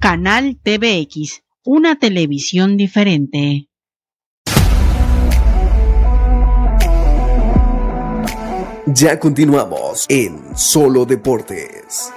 Canal TVX, una televisión diferente. Ya continuamos en Solo Deportes.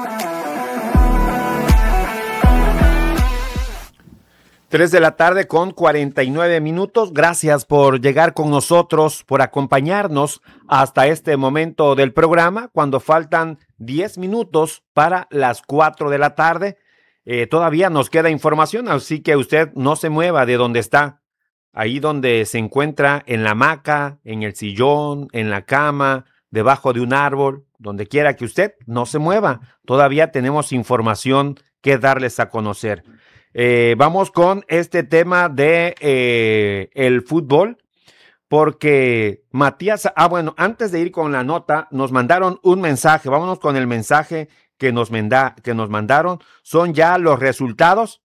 Tres de la tarde con 49 minutos. Gracias por llegar con nosotros, por acompañarnos hasta este momento del programa, cuando faltan 10 minutos para las 4 de la tarde. Todavía nos queda información, así que usted no se mueva de donde está. Ahí donde se encuentra, en la hamaca, en el sillón, en la cama, debajo de un árbol, donde quiera que usted no se mueva. Todavía tenemos información que darles a conocer. Vamos con este tema de el fútbol, porque Matías, antes de ir con la nota, nos mandaron un mensaje. Vámonos con el mensaje que nos mandaron. Son ya los resultados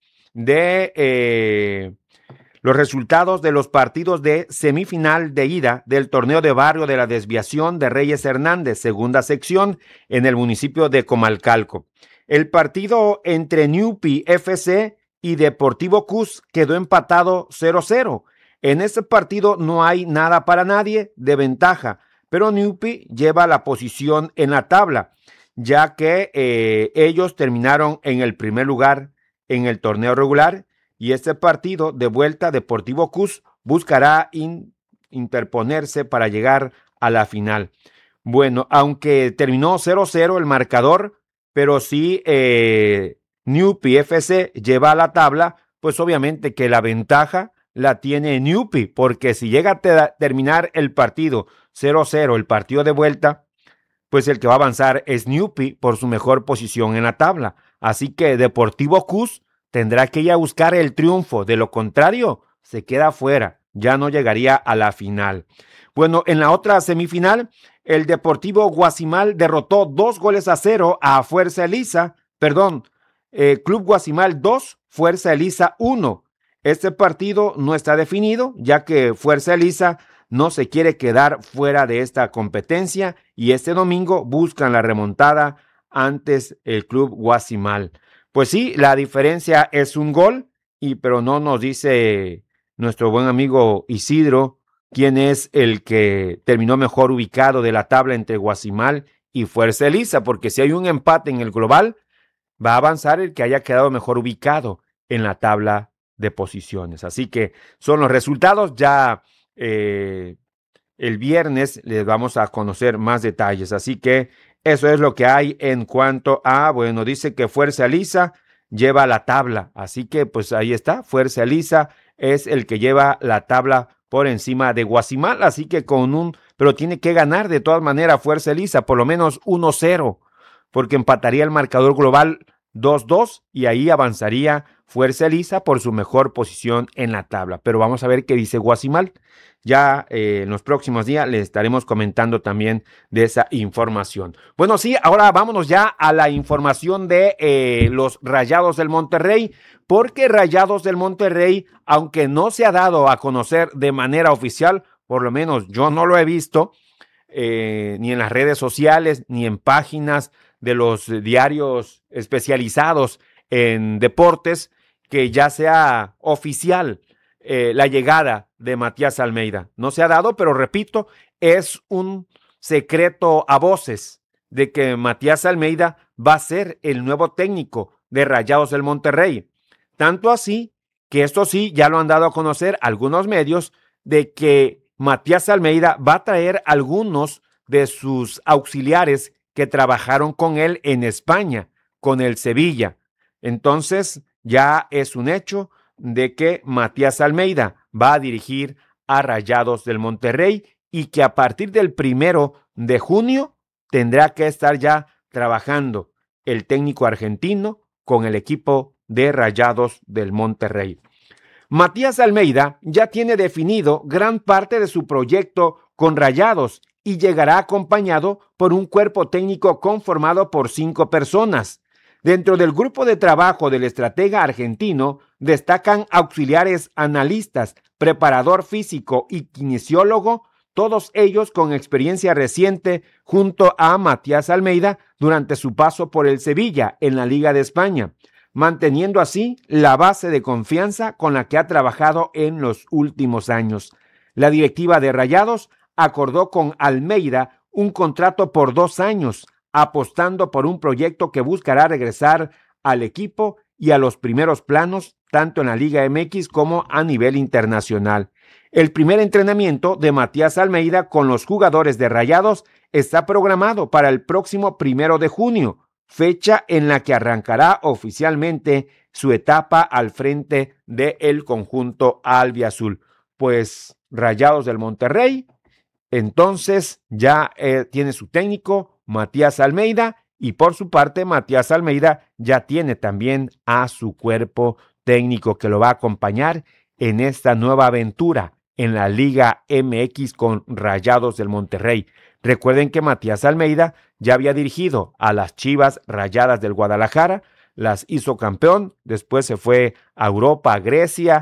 de los partidos de semifinal de ida del torneo de barrio de la desviación de Reyes Hernández, segunda sección, en el municipio de Comalcalco. El partido entre Ñupi FC y Deportivo Cus quedó empatado 0-0. En este partido no hay nada para nadie de ventaja, pero Ñupi lleva la posición en la tabla, ya que ellos terminaron en el primer lugar en el torneo regular, y este partido de vuelta Deportivo Cus buscará interponerse para llegar a la final. Bueno, aunque terminó 0-0 el marcador, pero sí Ñupi FC lleva a la tabla, pues obviamente que la ventaja la tiene Ñupi, porque si llega a terminar el partido 0-0, el partido de vuelta, pues el que va a avanzar es Ñupi por su mejor posición en la tabla. Así que Deportivo Cus tendrá que ir a buscar el triunfo, de lo contrario se queda fuera, ya no llegaría a la final. Bueno, en la otra semifinal, el Deportivo Guasimal derrotó 2-0 a Fuerza Elisa, Club Guasimal 2, Fuerza Elisa 1. Este partido no está definido, ya que Fuerza Elisa no se quiere quedar fuera de esta competencia y este domingo buscan la remontada antes el Club Guasimal. Pues sí, la diferencia es un gol, pero no nos dice nuestro buen amigo Isidro quién es el que terminó mejor ubicado de la tabla entre Guasimal y Fuerza Elisa, porque si hay un empate en el global, va a avanzar el que haya quedado mejor ubicado en la tabla de posiciones. Así que son los resultados. Ya el viernes les vamos a conocer más detalles. Así que eso es lo que hay en cuanto a, dice que Fuerza Elisa lleva la tabla. Así que pues ahí está, Fuerza Elisa es el que lleva la tabla por encima de Guasimal. Así que pero tiene que ganar de todas maneras Fuerza Elisa, por lo menos 1-0, porque empataría el marcador global 2-2 y ahí avanzaría Fuerza Elisa por su mejor posición en la tabla. Pero vamos a ver qué dice Guasimal. Ya en los próximos días les estaremos comentando también de esa información. Bueno, sí, ahora vámonos ya a la información de los Rayados del Monterrey, porque Rayados del Monterrey, aunque no se ha dado a conocer de manera oficial, por lo menos yo no lo he visto, ni en las redes sociales, ni en páginas de los diarios especializados en deportes, que ya sea oficial la llegada de Matías Almeida. No se ha dado, pero repito, es un secreto a voces de que Matías Almeida va a ser el nuevo técnico de Rayados del Monterrey. Tanto así que esto sí, ya lo han dado a conocer algunos medios, de que Matías Almeida va a traer algunos de sus auxiliares que trabajaron con él en España, con el Sevilla. Entonces ya es un hecho de que Matías Almeida va a dirigir a Rayados del Monterrey y que a partir del 1 de junio tendrá que estar ya trabajando el técnico argentino con el equipo de Rayados del Monterrey. Matías Almeida ya tiene definido gran parte de su proyecto con Rayados y llegará acompañado por un cuerpo técnico conformado por 5 personas. Dentro del grupo de trabajo del estratega argentino destacan auxiliares analistas, preparador físico y kinesiólogo, todos ellos con experiencia reciente junto a Matías Almeida durante su paso por el Sevilla en la Liga de España. manteniendo así la base de confianza con la que ha trabajado en los últimos años. La directiva de Rayados acordó con Almeida un contrato por 2 años, apostando por un proyecto que buscará regresar al equipo y a los primeros planos, tanto en la Liga MX como a nivel internacional. El primer entrenamiento de Matías Almeida con los jugadores de Rayados está programado para el próximo 1 de junio, fecha en la que arrancará oficialmente su etapa al frente del conjunto albiazul. Pues Rayados del Monterrey, entonces ya tiene su técnico, Matías Almeida, y por su parte, Matías Almeida ya tiene también a su cuerpo técnico que lo va a acompañar en esta nueva aventura en la Liga MX con Rayados del Monterrey. Recuerden que Matías Almeida ya había dirigido a las Chivas Rayadas del Guadalajara, las hizo campeón, después se fue a Europa, a Grecia,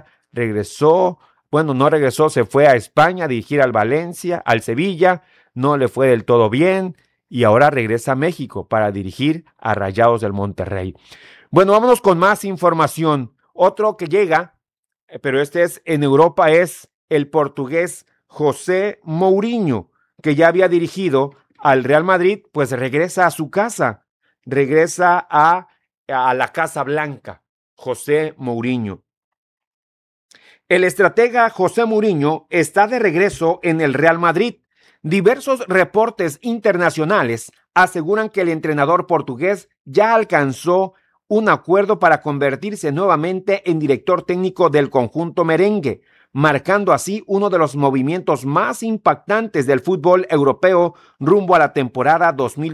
se fue a España a dirigir al Valencia, al Sevilla, no le fue del todo bien y ahora regresa a México para dirigir a Rayados del Monterrey. Bueno, vámonos con más información. Otro que llega, pero este es en Europa, es el portugués José Mourinho, que ya había dirigido al Real Madrid, pues regresa a su casa, regresa a la Casa Blanca, José Mourinho. El estratega José Mourinho está de regreso en el Real Madrid. Diversos reportes internacionales aseguran que el entrenador portugués ya alcanzó un acuerdo para convertirse nuevamente en director técnico del conjunto merengue, marcando así uno de los movimientos más impactantes del fútbol europeo rumbo a la temporada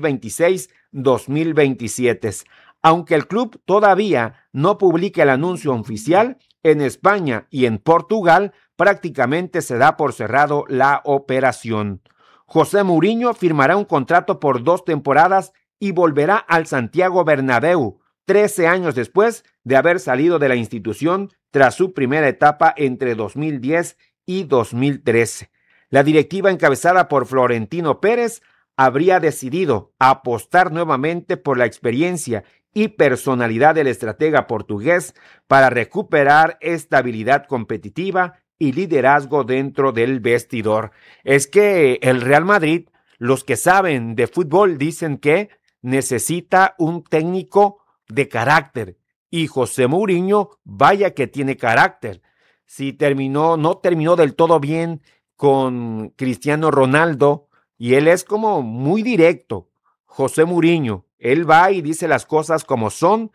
2026-2027. Aunque el club todavía no publica el anuncio oficial, en España y en Portugal prácticamente se da por cerrado la operación. José Mourinho firmará un contrato por 2 temporadas y volverá al Santiago Bernabéu, 13 años después de haber salido de la institución tras su primera etapa entre 2010 y 2013. La directiva encabezada por Florentino Pérez habría decidido apostar nuevamente por la experiencia y personalidad del estratega portugués para recuperar estabilidad competitiva y liderazgo dentro del vestidor. Es que el Real Madrid, los que saben de fútbol dicen que necesita un técnico de carácter, y José Mourinho, vaya que tiene carácter. Si no terminó del todo bien con Cristiano Ronaldo, y él es como muy directo. José Mourinho, él va y dice las cosas como son,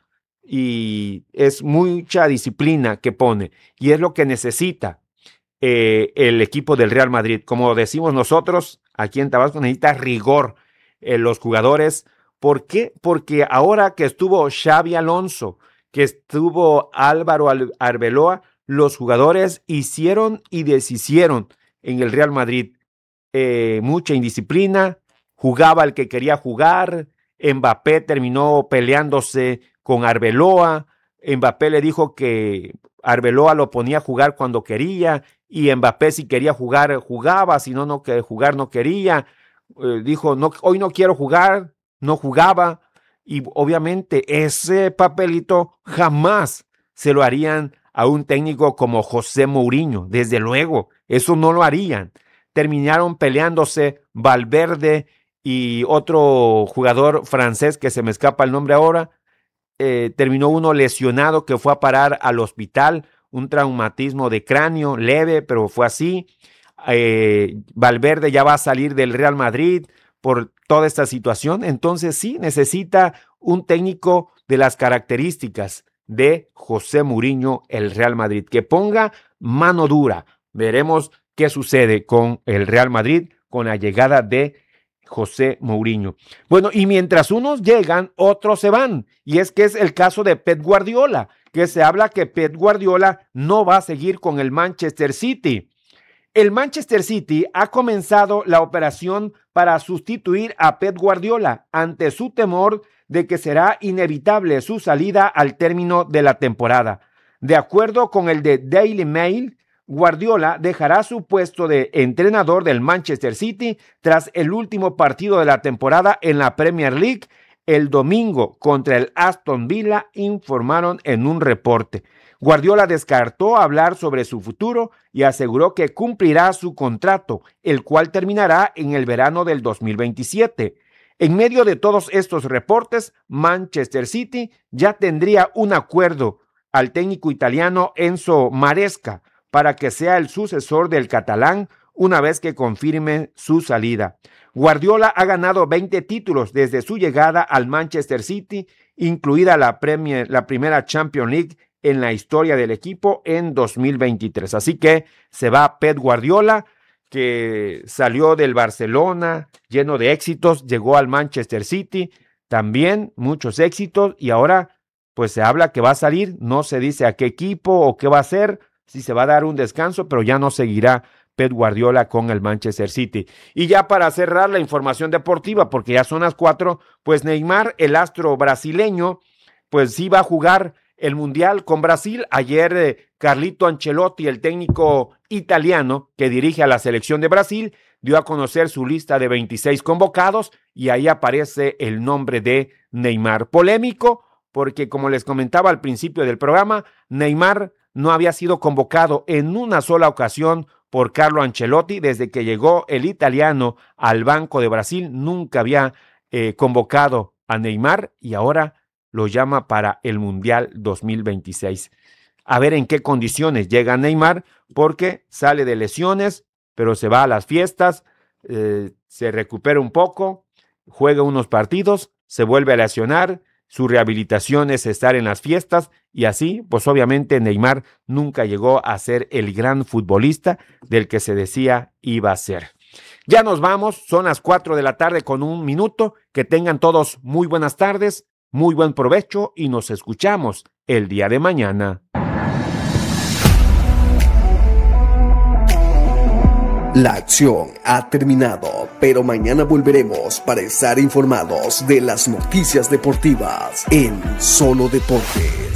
y es mucha disciplina que pone, y es lo que necesita el equipo del Real Madrid. Como decimos nosotros, aquí en Tabasco necesita rigor los jugadores. ¿Por qué? Porque ahora que estuvo Xabi Alonso, que estuvo Álvaro Arbeloa, los jugadores hicieron y deshicieron en el Real Madrid. Mucha indisciplina, jugaba el que quería jugar. Mbappé terminó peleándose con Arbeloa. Mbappé le dijo que Arbeloa lo ponía a jugar cuando quería, y Mbappé si quería jugar, jugaba, si no, jugar no quería. Dijo, no, hoy no quiero jugar, no jugaba, y obviamente ese papelito jamás se lo harían a un técnico como José Mourinho, desde luego, eso no lo harían. Terminaron peleándose Valverde y otro jugador francés que se me escapa el nombre ahora. Terminó uno lesionado que fue a parar al hospital, un traumatismo de cráneo leve, pero fue así. Valverde ya va a salir del Real Madrid por toda esta situación. Entonces sí, necesita un técnico de las características de José Mourinho, el Real Madrid, que ponga mano dura. Veremos qué sucede con el Real Madrid con la llegada de José Mourinho. Bueno, y mientras unos llegan, otros se van. Y es que es el caso de Pep Guardiola, que se habla que Pep Guardiola no va a seguir con el Manchester City. El Manchester City ha comenzado la operación para sustituir a Pep Guardiola ante su temor de que será inevitable su salida al término de la temporada. De acuerdo con el de Daily Mail, Guardiola dejará su puesto de entrenador del Manchester City tras el último partido de la temporada en la Premier League el domingo contra el Aston Villa, informaron en un reporte. Guardiola descartó hablar sobre su futuro y aseguró que cumplirá su contrato, el cual terminará en el verano del 2027. En medio de todos estos reportes, Manchester City ya tendría un acuerdo al técnico italiano Enzo Maresca para que sea el sucesor del catalán una vez que confirme su salida. Guardiola ha ganado 20 títulos desde su llegada al Manchester City, incluida la primera Champions League en la historia del equipo en 2023. Así que se va Pep Guardiola, que salió del Barcelona lleno de éxitos, llegó al Manchester City, también muchos éxitos, y ahora pues se habla que va a salir, no se dice a qué equipo o qué va a hacer, si se va a dar un descanso, pero ya no seguirá Pep Guardiola con el Manchester City. Y ya para cerrar la información deportiva, porque ya son las 4, pues Neymar, el astro brasileño, pues sí va a jugar el Mundial con Brasil. Ayer Carlito Ancelotti, el técnico italiano que dirige a la selección de Brasil, dio a conocer su lista de 26 convocados y ahí aparece el nombre de Neymar. Polémico porque, como les comentaba al principio del programa, Neymar no había sido convocado en una sola ocasión por Carlo Ancelotti desde que llegó el italiano al banco de Brasil. Nunca había convocado a Neymar y ahora lo llama para el Mundial 2026. A ver en qué condiciones llega Neymar, porque sale de lesiones, pero se va a las fiestas, se recupera un poco, juega unos partidos, se vuelve a lesionar, su rehabilitación es estar en las fiestas y así, pues obviamente Neymar nunca llegó a ser el gran futbolista del que se decía iba a ser. Ya nos vamos, son las 4 de la tarde con 1 minuto, que tengan todos muy buenas tardes, muy buen provecho y nos escuchamos el día de mañana. La acción ha terminado, pero mañana volveremos para estar informados de las noticias deportivas en Solo Deportes.